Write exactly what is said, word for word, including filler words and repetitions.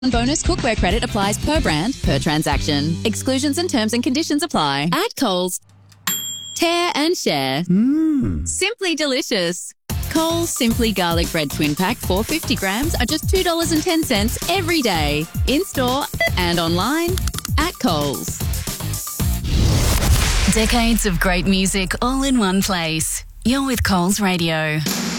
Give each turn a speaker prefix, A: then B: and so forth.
A: Bonus cookware credit applies per brand, per transaction. Exclusions and terms and conditions apply. At Coles. Tear and share.
B: Mmm.
A: Simply delicious. Coles Simply Garlic Bread Twin Pack four hundred fifty grams are just two dollars and ten cents every day. In-store and online at Coles.
C: Decades of great music all in one place. You're with Coles Radio.